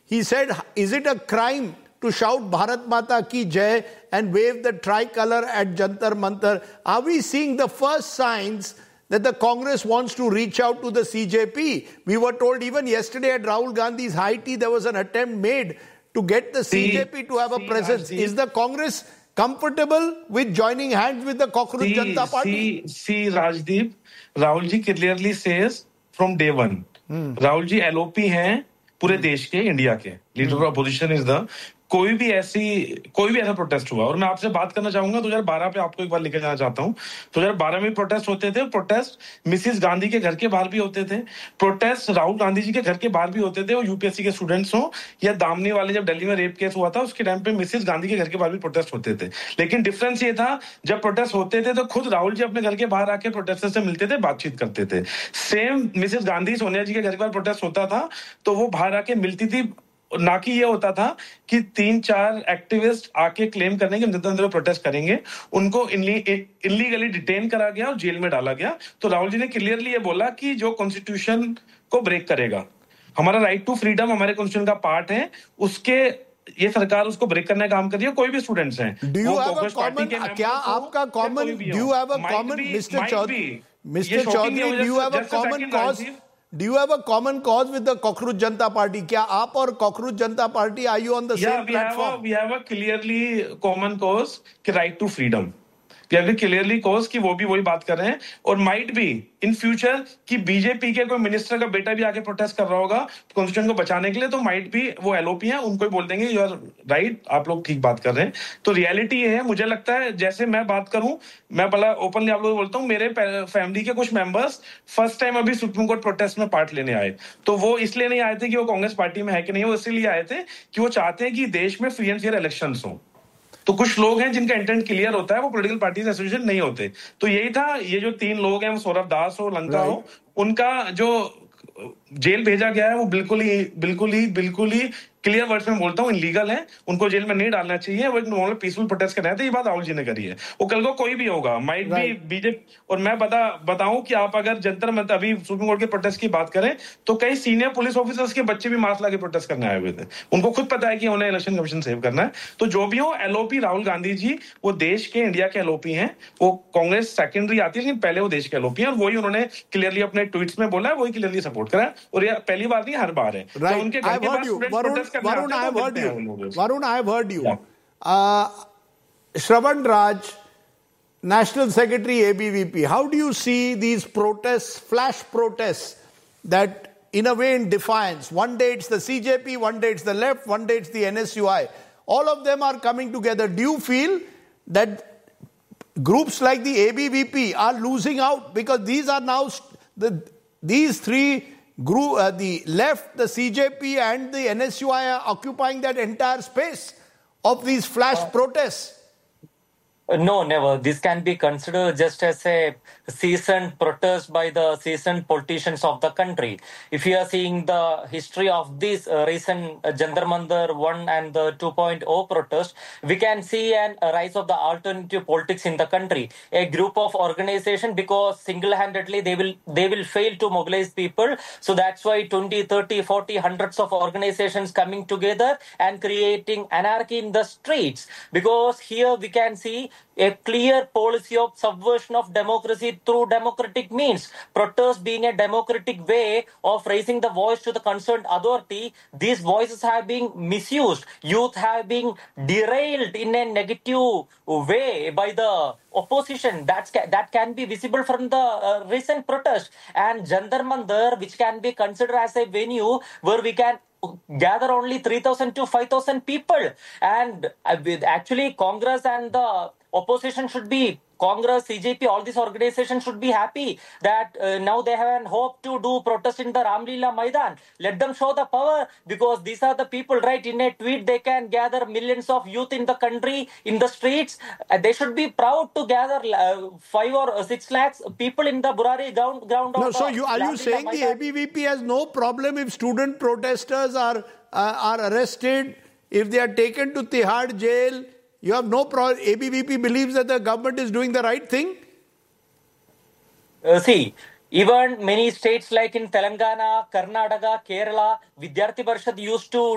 He said, is it a crime to shout Bharat Mata Ki Jai and wave the tricolor at Jantar Mantar? Are we seeing the first signs that the Congress wants to reach out to the CJP? We were told even yesterday at Rahul Gandhi's high tea, there was an attempt made to get the CJP to have a presence. Is the Congress comfortable with joining hands with the Cockroach Janata Party? See, Rajdeep, Rahul ji clearly says from day one, Rahul ji LOP हैं पूरे देश के, India के leader of opposition is the कोई भी ऐसा protest हुआ, और मैं आपसे बात करना चाहूंगा 2012 पे आपको एक बार लेकर जाना चाहता हूं। 2012 में प्रोटेस्ट होते थे, प्रोटेस्ट मिसिस गांधी के घर के बाहर भी होते थे, प्रोटेस्ट राहुल गांधी जी के घर के बाहर भी होते थे, वो यूपीएससी के स्टूडेंट्स हो या दामनी वाले जब दिल्ली में रेप केस हुआ था उसके टाइम पे मिसिस गांधी के घर के बाहर भी प्रोटेस्ट होते थे। लेकिन डिफरेंस ये था, जब प्रोटेस्ट होते थे तो खुद राहुल जी अपने घर के बाहर आके प्रोटेस्टर से मिलते थे, बातचीत करते थे। सेम मिसिस गांधी सोनिया जी के घर के बाहर प्रोटेस्ट होता था तो वो बाहर आके मिलती थी, ना कि ये होता था कि 3-4 एक्टिविस्ट आके क्लेम करने के जनता अंदर प्रोटेस्ट करेंगे, उनको इलीगली डिटेन करा गया और जेल में डाला गया। तो राहुल जी ने क्लियरली ये बोला कि जो कॉन्स्टिट्यूशन को ब्रेक करेगा, हमारा राइट टू फ्रीडम हमारे कॉन्स्टिट्यूशन का पार्ट है, उसके ये सरकार उसको ब्रेक करने का काम कर रही है। कोई भी स्टूडेंट्स हैं, क्या आपका common, do you have a common, mister Chaudhary, do you have a common cause? Do you have a common cause with the Cockroach Janata Party? क्या आप और Cockroach Janata Party, are you on the same platform? We have a clearly common cause कि right to freedom. We have a clearly cause कि वो भी वही बात कर रहे हैं, और might be in future कि बीजेपी के कोई मिनिस्टर का बेटा भी आके प्रोटेस्ट कर रहा होगा कॉन्स्टिट्यूशन को बचाने के लिए, तो might be वो एलओपी हैं, उनको ही बोल देंगे यू आर राइट, आप लोग ठीक बात कर रहे हैं। तो रियलिटी ये है, मुझे लगता है जैसे मैं बात करूं, मैं भला ओपनली आप लोग बोलता हूं, मेरे फैमिली के कुछ मेंबर्स फर्स्ट टाइम अभी सुप्रीम कोर्ट प्रोटेस्ट में पार्ट लेने आए, तो वो इसलिए नहीं आए थे कि वो कांग्रेस पार्टी में है कि नहीं, वो इसलिए आए थे कि वो चाहते हैं कि देश में फ्री एंड फेयर इलेक्शंस हो। तो कुछ लोग हैं जिनका इंटेंट क्लियर होता है, वो पॉलिटिकल पार्टीज एसोसिएशन नहीं होते। तो यही था, ये जो 3 लोग हैं, वो सौरभ दास हो, लंका हो, उनका जो जेल भेजा गया है वो बिल्कुल ही क्लियर वर्ड्स में बोलता हूं, इलीगल है, उनको जेल में नहीं डालना चाहिए। वो एक नॉर्मल पीसफुल प्रोटेस्ट कर रहे थे, ये बात राहुल जी ने करी है। वो कल को कोई भी होगा, माइट बी बीजेपी। और मैं बताऊं कि आप अगर जंतर मंतर अभी सुप्रीम कोर्ट के प्रोटेस्ट की बात करें तो कई सीनियर पुलिस ऑफिसर्स के बच्चे भी मास्क लाके प्रोटेस्ट करने आए हुए थे, उनको खुद पता है कि उन्हें इलेक्शन कमीशन सेव करना है। तो जो भी हो, एलओपी राहुल गांधी जी वो देश के, इंडिया के एलओपी हैं, वो कांग्रेस सेकेंडरी आती है लेकिन पहले वो देश के एलओपी हैं, और वही उन्होंने क्लियरली अपने ट्वीट्स में बोला है, वही क्लियरली सपोर्ट करा है, और ये पहली बार नहीं, हर बार है। तो उनके घर के पास Varun, I have heard you. Shravan Raj, National Secretary ABVP, how do you see these protests, flash protests, that in a way in defiance? One day it's the CJP, one day it's the left, one day it's the NSUI. All of them are coming together. Do you feel that groups like the ABVP are losing out? Because these are now, these three group, the left, the CJP and the NSUI are occupying that entire space of these flash protests. No, never. This can be considered just as a seasoned protest by the seasoned politicians of the country. If you are seeing the history of this recent Jantar Mantar 1 and the 2.0 protest, we can see a rise of the alternative politics in the country. A group of organization, because single-handedly they will fail to mobilize people. So that's why 20, 30, 40, hundreds of organizations coming together and creating anarchy in the streets. Because here we can see a clear policy of subversion of democracy through democratic means. Protest being a democratic way of raising the voice to the concerned authority, these voices have been misused. Youth have been derailed in a negative way by the opposition. That can be visible from the recent protest. And Jantar Mantar, which can be considered as a venue where we can gather only 3,000 to 5,000 people. And actually Congress and the opposition should be, Congress, CJP, all these organizations should be happy that now they have an hope to do protest in the Ramlila Maidan. Let them show the power, because these are the people, right? In a tweet, they can gather millions of youth in the country, in the streets. They should be proud to gather 5 or 6 lakhs people in the Burari ground. No, so are you saying Maidan? The ABVP has no problem if student protesters are arrested, if they are taken to Tihar jail? You have no problem. ABVP believes that the government is doing the right thing? See, even many states like in Telangana, Karnataka, Kerala, Vidyarthi Parishad used to